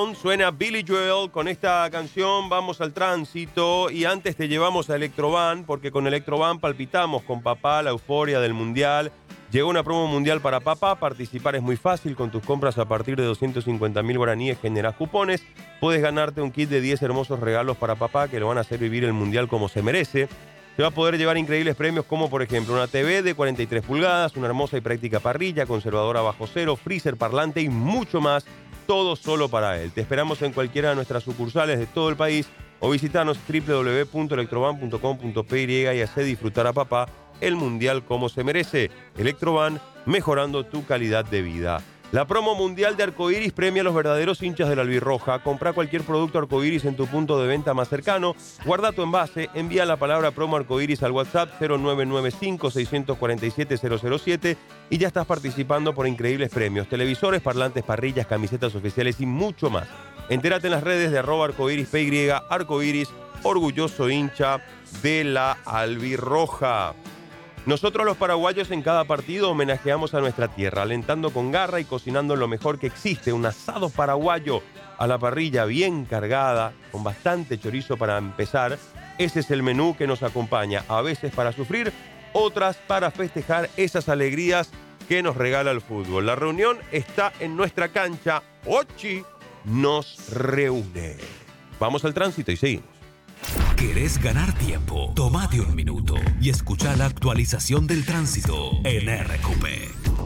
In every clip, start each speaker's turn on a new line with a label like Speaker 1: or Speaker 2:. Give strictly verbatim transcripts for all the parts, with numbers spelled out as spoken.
Speaker 1: Sound suena Billy Joel. Con esta canción vamos al tránsito y antes te llevamos a Electroban, porque con Electroban palpitamos con papá la euforia del Mundial. Llegó una promo mundial para papá. Participar es muy fácil. Con tus compras a partir de doscientos cincuenta mil guaraníes generas cupones. Puedes ganarte un kit de diez hermosos regalos para papá que lo van a hacer vivir el Mundial como se merece. Te va a poder llevar increíbles premios como, por ejemplo, una T V de cuarenta y tres pulgadas, una hermosa y práctica parrilla, conservadora bajo cero, freezer, parlante y mucho más. Todo solo para él. Te esperamos en cualquiera de nuestras sucursales de todo el país o visitanos doble u doble u doble u punto electroban punto com punto pe y y hace disfrutar a papá el Mundial como se merece. Electroban, mejorando tu calidad de vida. La promo mundial de Arcoiris premia a los verdaderos hinchas de la albirroja. Compra cualquier producto Arcoiris en tu punto de venta más cercano. Guarda tu envase, envía la palabra promo Arcoiris al WhatsApp cero nueve nueve cinco, seis cuatro siete, cero cero siete y ya estás participando por increíbles premios. Televisores, parlantes, parrillas, camisetas oficiales y mucho más. Entérate en las redes de arroba Arcoiris P Y, Arcoiris, orgulloso hincha de la albirroja. Nosotros los paraguayos en cada partido homenajeamos a nuestra tierra, alentando con garra y cocinando lo mejor que existe, un asado paraguayo a la parrilla bien cargada, con bastante chorizo para empezar. Ese es el menú que nos acompaña, a veces para sufrir, otras para festejar esas alegrías que nos regala el fútbol. La reunión está en nuestra cancha, Ochi nos reúne. Vamos al tránsito y seguimos.
Speaker 2: ¿Querés ganar tiempo? Tómate un minuto y escucha la actualización del tránsito en R Q P.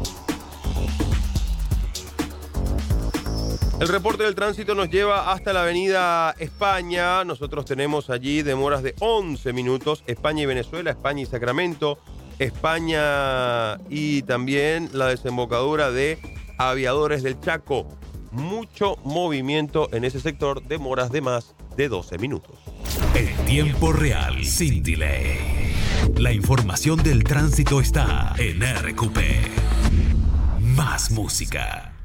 Speaker 1: El reporte del tránsito nos lleva hasta la avenida España. Nosotros tenemos allí demoras de once minutos. España y Venezuela, España y Sacramento, España y también la desembocadura de Aviadores del Chaco. Mucho movimiento en ese sector, demoras de más de doce minutos.
Speaker 2: En tiempo real, sin delay. La información del tránsito está en R Q P. Más música.